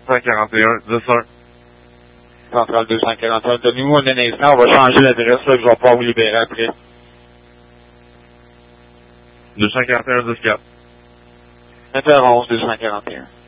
241, 10-1. Centrale 241. Donnez-moi un instant, on va changer l'adresse là, que je vais pouvoir vous libérer après. 241, 10-4. Interronce 241.